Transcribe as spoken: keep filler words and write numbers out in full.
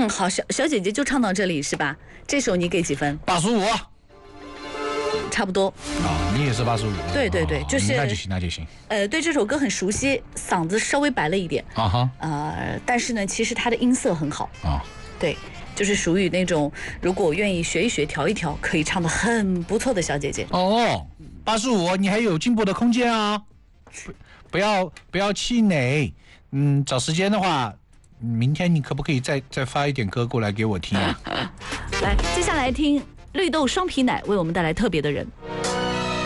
嗯，好，小小姐姐就唱到这里是吧？这首你给几分？ 八十五。 差不多。 啊，你也是八十五。 对对对，就是。 那就行，那就行。 呃，对这首歌很熟悉，嗓子稍微白了一点。 啊哈。 呃，但是呢，其实它的音色很好。 啊。对。 就是属于那种，如果我愿意学一学、调一调，可以唱得很不错的小姐姐。 哦，八十五，你还有进步的空间啊！不，不要不要气馁。嗯，找时间的话，明天你可不可以再再发一点歌过来给我听啊？ 来，接下来听绿豆双皮奶为我们带来特别的人。